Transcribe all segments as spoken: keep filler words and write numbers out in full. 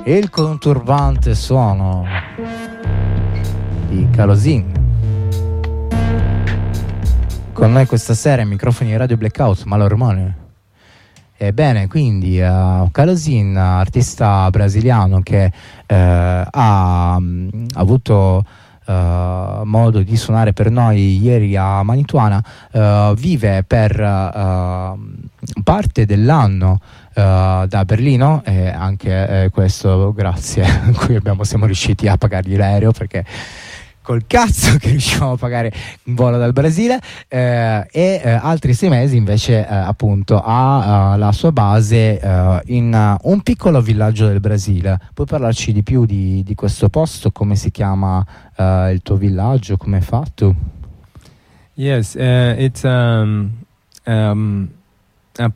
il conturbante suono di Kalozin. Con noi questa sera ai microfoni Radio Blackout, Malormone. Ebbene, quindi uh, Kalozin, artista brasiliano che uh, ha, ha avuto uh, modo di suonare per noi ieri a Manituana, uh, vive per uh, parte dell'anno Uh, da Berlino, e anche eh, questo grazie a cui abbiamo, siamo riusciti a pagargli l'aereo, perché col cazzo che riusciamo a pagare un volo dal Brasile, eh, e eh, altri sei mesi invece eh, appunto ha uh, la sua base uh, in uh, un piccolo villaggio del Brasile. Puoi parlarci di più di, di questo posto? Come si chiama uh, il tuo villaggio? Come è fatto? Yes, uh, it's um, um, a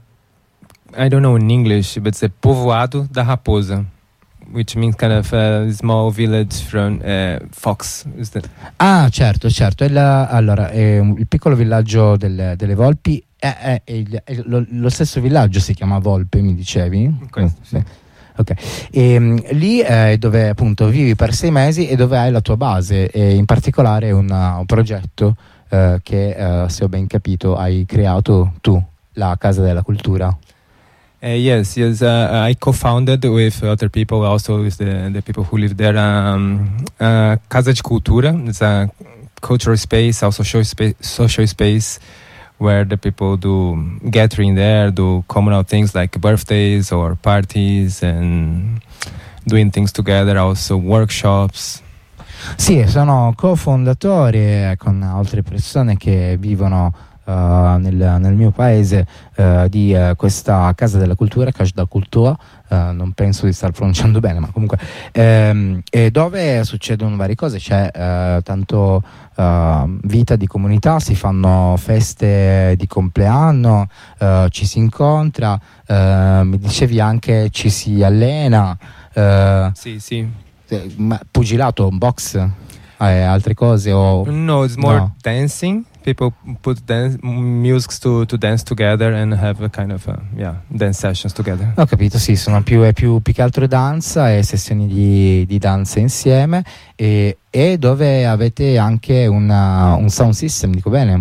I don't know in English, but it's a povoado da Raposa, which means kind of a small village from uh, Fox. Is that? Ah, certo, certo. È la, allora, è un, il piccolo villaggio del, delle Volpi. È, è, è, il, è lo, lo stesso villaggio si chiama Volpe, mi dicevi? Questo, sì. Ok. E, um, lì è dove appunto vivi per sei mesi e dove hai la tua base, e in particolare una, un progetto uh, che, uh, se ho ben capito, hai creato tu, la Casa della Cultura. Uh, yes, yes. Uh, I co-founded with other people, also with the, the people who live there. Um, uh, Casa de Cultura. It's a cultural space, also social space, social space, where the people do gathering there, do communal things like birthdays or parties, and doing things together. Also workshops. Sì, sono cofondatori con altre persone che vivono Uh, nel, nel mio paese uh, di uh, questa Casa della Cultura, Casa da Cultura, uh, non penso di star pronunciando bene, ma comunque um, e dove succedono varie cose, c'è uh, tanto uh, vita di comunità, si fanno feste di compleanno, uh, ci si incontra, uh, mi dicevi anche ci si allena, uh, sì, sì. Ma pugilato, box, eh, altre cose o no, it's more no. Dancing. People put dance, music to, to dance together and have a kind of uh, yeah, dance sessions together. Ho capito, sì, sono più, è più, più che altro danza e sessioni di, di danza insieme, e, e dove avete anche una, un sound system, dico bene?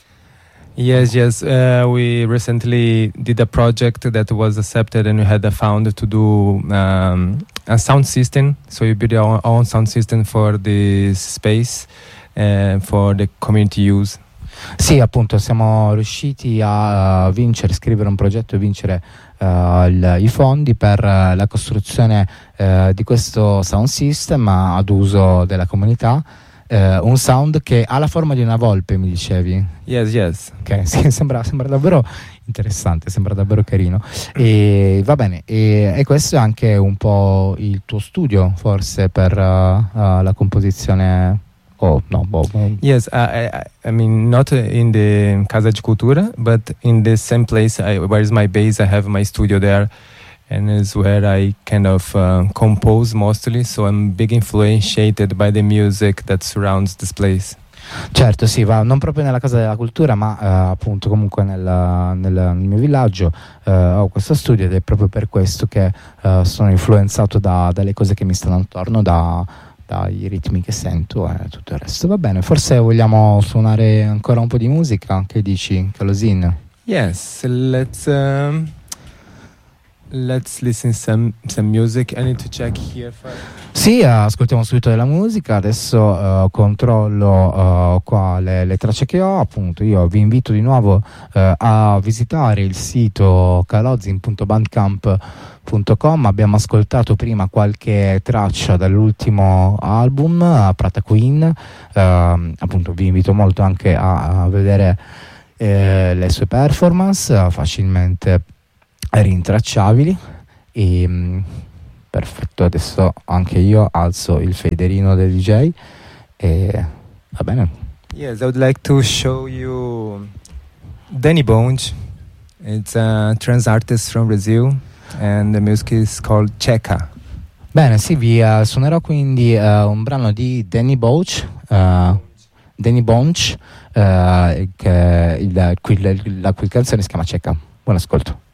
Yes, yes. Uh, we recently did a project that was accepted, and we had a fund to do um, a sound system. So we built our own sound system for this space and for the community use. Sì, appunto, siamo riusciti a uh, vincere, scrivere un progetto e vincere uh, il, i fondi per uh, la costruzione uh, di questo sound system ad uso della comunità. Uh, un sound che ha la forma di una volpe, mi dicevi? Yes, yes. Ok, sì, sembra, sembra davvero interessante, sembra davvero carino. E va bene, e, e questo è anche un po' il tuo studio, forse, per uh, uh, la composizione. Oh, no, boh. Yes, uh, I, I mean, not in the Casa de Cultura, but in the same place I, where is my base, I have my studio there, and it's where I kind of uh, compose mostly, so I'm big influenciated by the music that surrounds this place. Certo, sì, va non proprio nella Casa della Cultura, ma uh, appunto comunque nel, nel, nel mio villaggio uh, ho questo studio, ed è proprio per questo che uh, sono influenzato da, dalle cose che mi stanno attorno, da dai ritmi che sento e tutto il resto. Va bene, forse vogliamo suonare ancora un po' di musica, che dici, Kalozin? Yes, let's um, let's listen some some music. I need to check here first. Sì, ascoltiamo subito della musica. Adesso uh, controllo uh, qua le, le tracce che ho. Appunto, io vi invito di nuovo uh, a visitare il sito kalozin punto bandcamp punto com. Abbiamo ascoltato prima qualche traccia dall'ultimo album, uh, Prata Queen. Uh, appunto, vi invito molto anche a, a vedere eh, le sue performance, uh, facilmente rintracciabili. E um, perfetto, adesso anche io alzo il faderino del D J e va bene. Yes, I would like to show you Danny Bonge. It's a trans artist from Brazil, and the music is called Checa. Bene, sì, vi uh, suonerò quindi uh, un brano di Danny Bonge, uh, Danny Bonge, uh, che il, il, la cui canzone si chiama Checa. Buon ascolto.